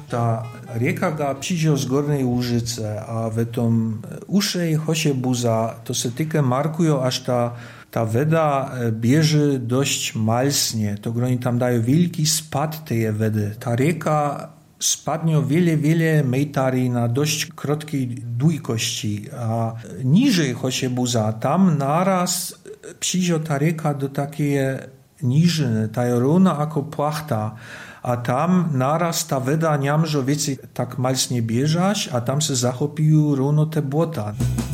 ta rieka ga przyjdzie z Górnej Łużyce, a w tom uszej chosie buza, to se tykę markują, aż ta weda bierze dość malsnie. To oni tam dają wielki spad tej wedy. Ta rieka spadnie wiele metari na dość krótkiej dłujkości, a niżej chosie buza, tam naraz przyjdzie ta rieka do takiej niżyny, ta je równa jako płachta, a tam naraz ta weda nie może więcej tak malsnie bieżać, a tam se zachopiły równo te błota.